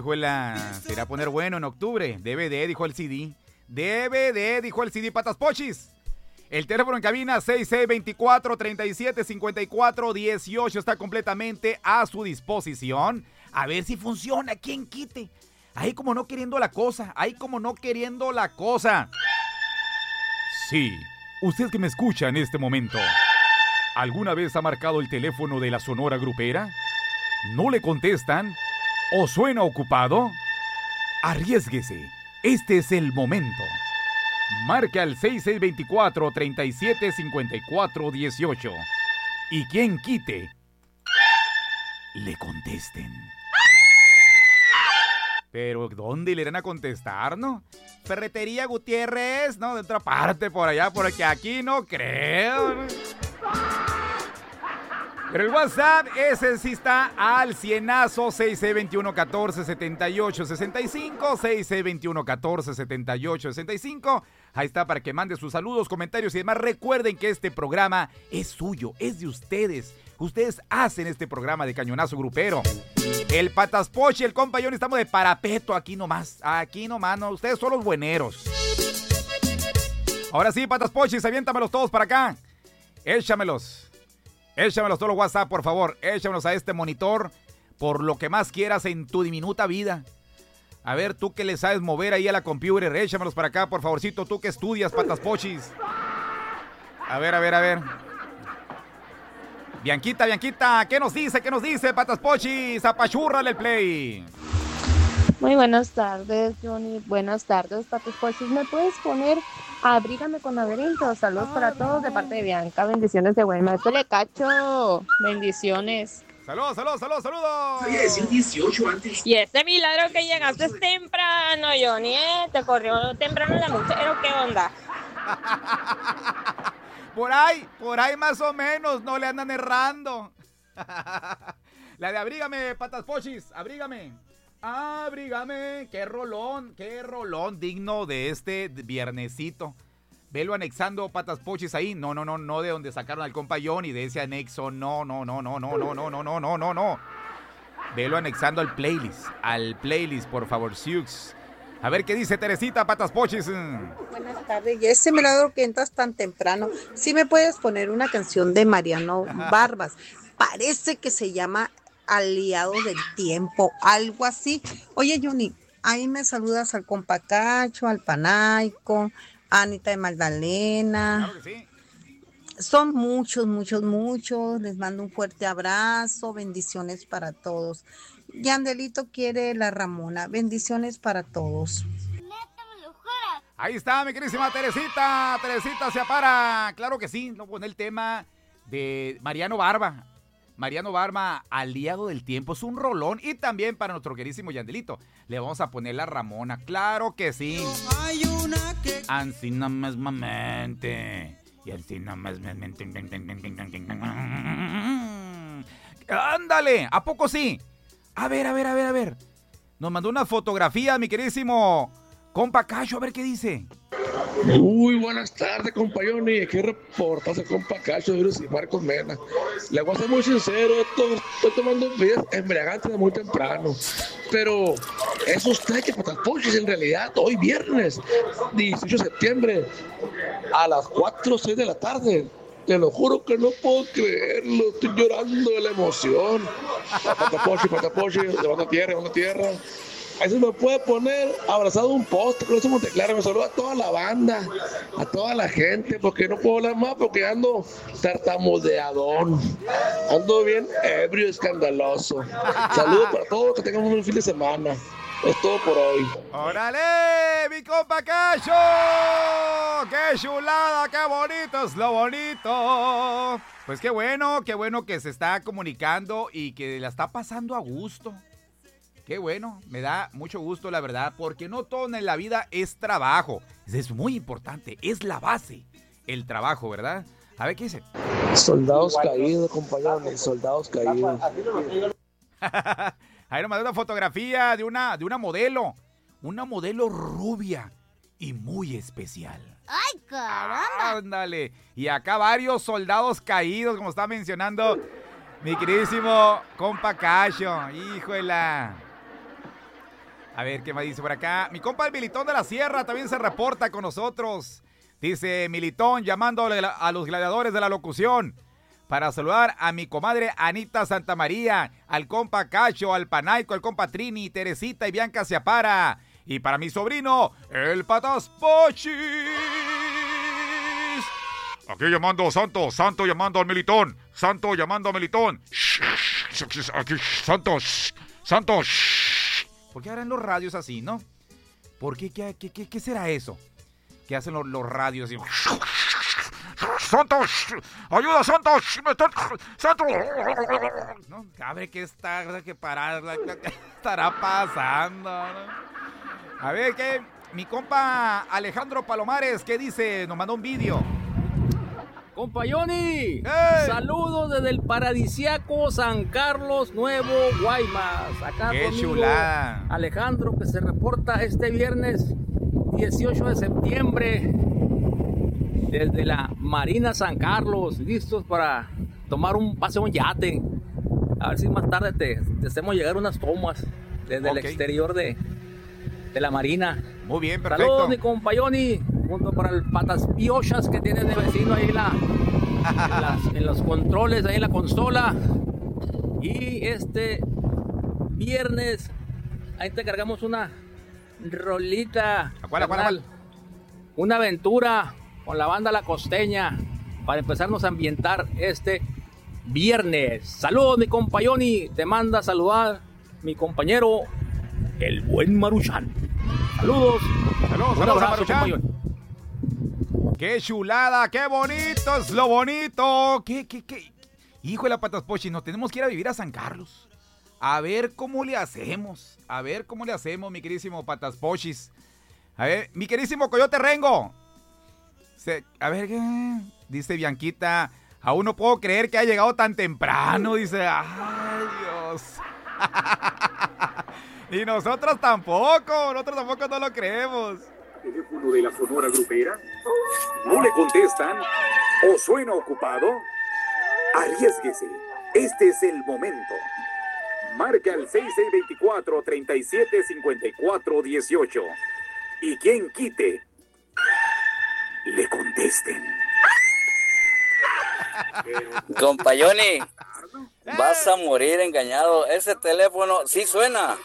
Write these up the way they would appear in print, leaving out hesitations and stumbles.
Híjole, se irá a poner bueno en octubre. DVD, dijo el CD. DVD, dijo el CD, Patas Pochis. El teléfono en cabina 6624-3754-18 está completamente a su disposición. A ver si funciona, ¿quién quite? Ahí como no queriendo la cosa, Sí, usted que me escucha en este momento, ¿alguna vez ha marcado el teléfono de la Sonora Grupera? ¿No le contestan? ¿O suena ocupado? Arriésguese, este es el momento. Marque al 6624-3754-18 y quien quite, le contesten. Pero ¿dónde le irán a contestar, no? Ferretería Gutiérrez, ¿no? De otra parte, por allá, porque aquí no creo, ¿no? Pero el WhatsApp, ese sí está al cienazo, 6621-1478-65, 6621-1478-65. Ahí está para que mande sus saludos, comentarios y demás. Recuerden que este programa es suyo, es de ustedes. Ustedes hacen este programa de Cañonazo Grupero. El Patas Pochi, el compa Johnny, estamos de parapeto aquí nomás. Aquí nomás, no, ustedes son los bueneros. Ahora sí, Patas Pochis, aviéntamelos todos para acá. Échamelos todos los WhatsApp, por favor. Échamelos a este monitor por lo que más quieras en tu diminuta vida. A ver, tú que le sabes mover ahí a la computer, échamelos para acá, por favorcito. Tú que estudias, Patas Pochis. A ver. Bianquita, ¿qué nos dice, Patas Pochis? Apachúrrale el play. Muy buenas tardes, Johnny. Buenas tardes, Patas Pochis. ¿Me puedes poner Abrígame con Laberinto? Saludos para todos de parte de Bianca. Bendiciones de Güemes. ¡Tole cacho! Bendiciones. ¡Saludos! Oye, decir 18 antes. Y ese milagro que llegaste temprano, Johnny, ¿te corrió temprano la muchero? ¿Qué onda? Por ahí más o menos, no le andan errando. La de Abrígame, Patas Pochis, Abrígame, qué rolón digno de este viernesito. Velo anexando, Patas Pochis, ahí, no, de donde sacaron al compa Johnny, de ese anexo, no. Velo anexando al playlist, por favor, Siux. A ver qué dice Teresita, Patas Pochis. Buenas tardes. Y ese milagro que entras tan temprano, ¿sí me puedes poner una canción de Mariano Barbas? Parece que se llama Aliados del Tiempo, algo así. Oye, Johnny, ahí me saludas al compa Cacho, al Panaico, a Anita de Magdalena. Claro que sí. Son muchos. Les mando un fuerte abrazo. Bendiciones para todos. Yandelito quiere la Ramona. Bendiciones para todos. Ahí está, mi querísima Teresita. Teresita se apara. Claro que sí. No pone el tema de Mariano Barba, Aliado del Tiempo. Es un rolón. Y también para nuestro querísimo Yandelito le vamos a poner la Ramona. Claro que sí. Hay una que... Ansina mesmamente. Y Ansina mesmamente. ¡Ándale! ¿A poco sí? A ver. Nos mandó una fotografía, mi queridísimo compa Cacho. A ver qué dice. Muy buenas tardes, compa Johnny. Aquí reportaje compa Cacho de Marcos Mena. Le voy a ser muy sincero, estoy tomando bebidas embriagantes de muy temprano. Pero es usted que Patas Pochis, en realidad, hoy viernes 18 de septiembre a las 4 o 6 de la tarde. Te lo juro que no puedo creerlo, estoy llorando de la emoción. Patas Pochis, llevando tierra. Ahí se me puede poner abrazado a un poste con ese Monteclara. Me saludo a toda la banda, a toda la gente, porque no puedo hablar más porque ando tartamudeadón. Ando bien ebrio, escandaloso. Saludos para todos, que tengan un buen fin de semana. Es todo por hoy. ¡Órale, mi compa Cacho! ¡Qué chulada, qué bonito es lo bonito! Pues qué bueno que se está comunicando y que la está pasando a gusto. Qué bueno, me da mucho gusto, la verdad, porque no todo en la vida es trabajo. Es muy importante, es la base, el trabajo, ¿verdad? A ver, ¿qué dice? Soldados caídos, compañeros, soldados caídos. Ahí nos mandó una fotografía de una modelo rubia y muy especial. ¡Ay, caramba! Ándale, y acá varios soldados caídos, como está mencionando mi queridísimo compa Cacho. Híjole. A ver, ¿qué me dice por acá? Mi compa el Militón de la Sierra también se reporta con nosotros. Dice Militón llamando a los gladiadores de la locución para saludar a mi comadre Anita Santamaría, al compa Cacho, al Panaico, al compa Trini, Teresita y Bianca Ciapara. Y para mi sobrino, el Patas Pochis. Aquí llamando Santo llamando al Militón. Santo llamando a Militón. Aquí, Santo. ¿Por qué harán los radios así, no? ¿Por qué? ¿Qué será eso? ¿Qué hacen los radios así? ¡Santos! ¡Ayuda, Santos! ¡Santos! No, cabe que estará pasando, ¿no? A ver, ¿qué? Mi compa Alejandro Palomares, ¿qué dice? Nos mandó un vídeo. Compa Johnny, ¡hey! Saludos desde el paradisíaco San Carlos Nuevo, Guaymas. Acá ¡qué conmigo, chulada! Alejandro, que se reporta este viernes 18 de septiembre desde la Marina San Carlos, listos para tomar un paseo en yate. A ver si más tarde te hacemos llegar unas tomas desde el exterior de la Marina. Muy bien, perfecto. Saludos, mi compa Johnny, junto para el Patas Piochas que tiene de vecino ahí en los controles, ahí en la consola. Y este viernes ahí te cargamos una rolita. ¿Cuál? Una aventura con la banda La Costeña para empezarnos a ambientar este viernes. Saludos, mi compa Johnny. Te manda a saludar mi compañero, el buen Maruchan. Saludos. Un abrazo, Maruchan. ¡Qué chulada! ¡Qué bonito es lo bonito! ¿Qué? Hijo de la Patas Pochis, nos tenemos que ir a vivir a San Carlos. A ver cómo le hacemos. Mi queridísimo Patas Pochis. A ver, mi queridísimo Coyote Rengo. A ver, ¿qué? Dice Bianquita, aún no puedo creer que haya llegado tan temprano. Dice, ay, Dios. Y nosotros tampoco no lo creemos. ¿Teléfono de la Sonora Grupera? ¿No le contestan? ¿O suena ocupado? Arriésguese. Este es el momento. Marca el 6624-375418. Y quien quite, le contesten. Compa Johnny, vas a morir engañado. Ese teléfono sí suena,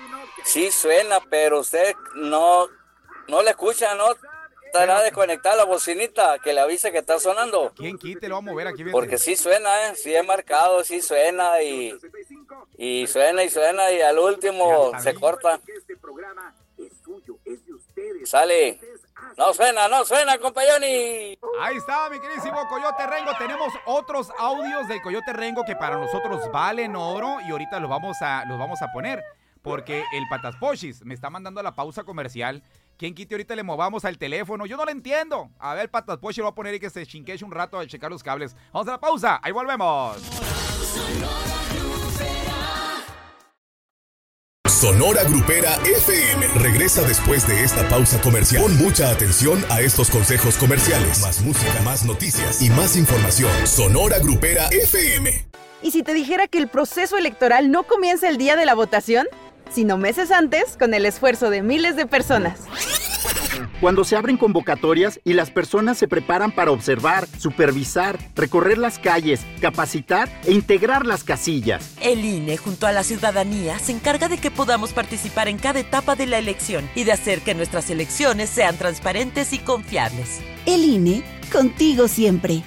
pero usted no le escucha, no estará desconectada la bocinita que le avise que está sonando. ¿Quién quite? Lo vamos a mover aquí. Porque sí suena, sí es marcado, sí suena y suena y al último se corta. Sale. No suena, compa Johnny. Ahí está, mi queridísimo Coyote Rengo. Tenemos otros audios del Coyote Rengo que para nosotros valen oro y ahorita los vamos a poner. Porque el Patas Pochis me está mandando a la pausa comercial. ¿Quién quite ahorita le movamos al teléfono? Yo no lo entiendo. A ver, Patas Pochis lo va a poner y que se chinqueche un rato a checar los cables. Vamos a la pausa, ahí volvemos. Sonora Grupera FM regresa después de esta pausa comercial. Pon mucha atención a estos consejos comerciales. Más música, más noticias y más información. Sonora Grupera FM. ¿Y si te dijera que el proceso electoral no comienza el día de la votación, sino meses antes, con el esfuerzo de miles de personas? Cuando se abren convocatorias y las personas se preparan para observar, supervisar, recorrer las calles, capacitar e integrar las casillas. El INE, junto a la ciudadanía, se encarga de que podamos participar en cada etapa de la elección y de hacer que nuestras elecciones sean transparentes y confiables. El INE, contigo siempre.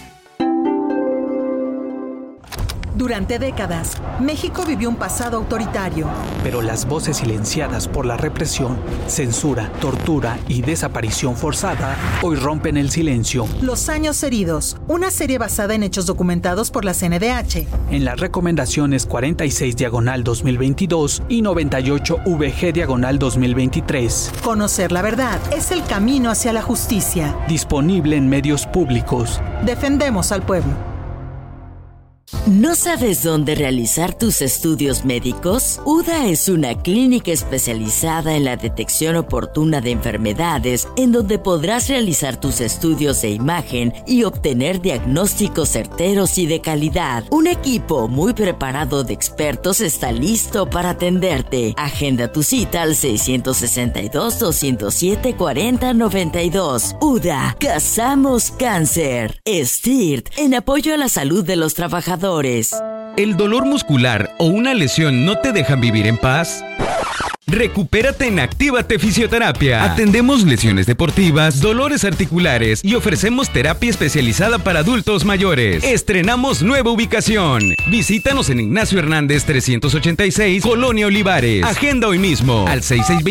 Durante décadas, México vivió un pasado autoritario. Pero las voces silenciadas por la represión, censura, tortura y desaparición forzada hoy rompen el silencio. Los años heridos, una serie basada en hechos documentados por la CNDH. En las recomendaciones 46/2022 y 98VG/2023. Conocer la verdad es el camino hacia la justicia. Disponible en medios públicos. Defendemos al pueblo. ¿No sabes dónde realizar tus estudios médicos? UDA es una clínica especializada en la detección oportuna de enfermedades, en donde podrás realizar tus estudios de imagen y obtener diagnósticos certeros y de calidad. Un equipo muy preparado de expertos está listo para atenderte. Agenda tu cita al 662-207-4092. UDA, cazamos cáncer. STIRT, en apoyo a la salud de los trabajadores. ¿El dolor muscular o una lesión no te dejan vivir en paz? Recupérate en Actívate Fisioterapia. Atendemos lesiones deportivas, dolores articulares y ofrecemos terapia especializada para adultos mayores. Estrenamos nueva ubicación. Visítanos en Ignacio Hernández 386, Colonia Olivares. Agenda hoy mismo al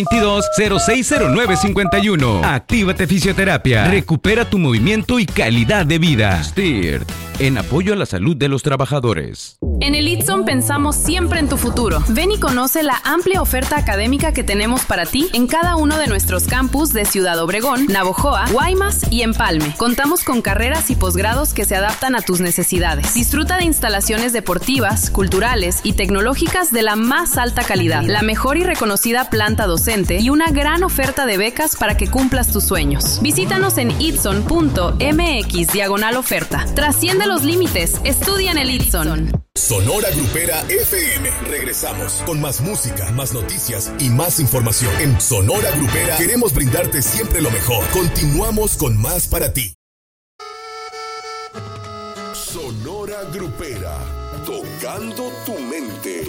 6622-060951. Actívate Fisioterapia. Recupera tu movimiento y calidad de vida. STIRT, en apoyo a la salud de los trabajadores. En el ITSOM pensamos siempre en tu futuro. Ven y conoce la amplia oferta académica que tenemos para ti en cada uno de nuestros campus de Ciudad Obregón, Navojoa, Guaymas y Empalme. Contamos con carreras y posgrados que se adaptan a tus necesidades. Disfruta de instalaciones deportivas, culturales y tecnológicas de la más alta calidad, la mejor y reconocida planta docente y una gran oferta de becas para que cumplas tus sueños. Visítanos en itson.mx/oferta. Trasciende los límites. Estudia en el ITSON. Sonora Grupera FM. Regresamos con más música, más noticias y más información. En Sonora Grupera queremos brindarte siempre lo mejor. Continuamos con más para ti. Sonora Grupera, tocando tu mente.